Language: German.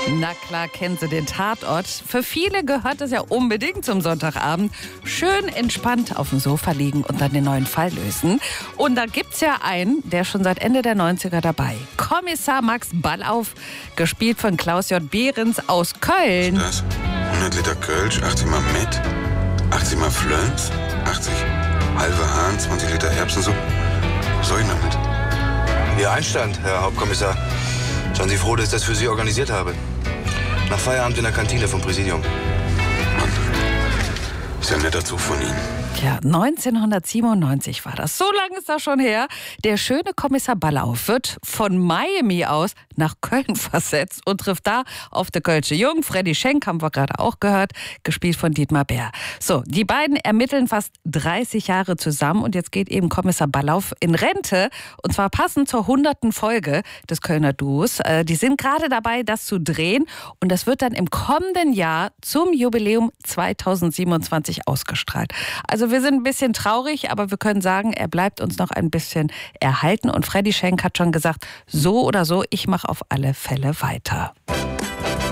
Na klar, kennen Sie den Tatort. Für viele gehört es ja unbedingt zum Sonntagabend. Schön entspannt auf dem Sofa liegen und dann den neuen Fall lösen. Und da gibt's ja einen, der schon seit Ende der 90er dabei. Kommissar Max Ballauf, gespielt von Klaus J. Behrens aus Köln. Was ist das? 100 Liter Kölsch, 80 mal Met, 80 mal Flöns, 80 halbe Hahn, 20 Liter Erbsensuppe. Was soll ich damit? Ihr Einstand, Herr Hauptkommissar. Seien Sie froh, dass ich das für Sie organisiert habe. Nach Feierabend in der Kantine vom Präsidium. Mann, ist ja ein netter Zug von Ihnen. Ja, 1997 war das. So lange ist das schon her. Der schöne Kommissar Ballauf wird von Miami aus nach Köln versetzt und trifft da auf der Kölsche Jung. Freddy Schenk haben wir gerade auch gehört, gespielt von Dietmar Bär. So, die beiden ermitteln fast 30 Jahre zusammen und jetzt geht eben Kommissar Ballauf in Rente und zwar passend zur 100. Folge des Kölner Duos. Die sind gerade dabei, das zu drehen und das wird dann im kommenden Jahr zum Jubiläum 2027 ausgestrahlt. Also wir sind ein bisschen traurig, aber wir können sagen, er bleibt uns noch ein bisschen erhalten. Und Freddy Schenk hat schon gesagt, so oder so, ich mache auf alle Fälle weiter.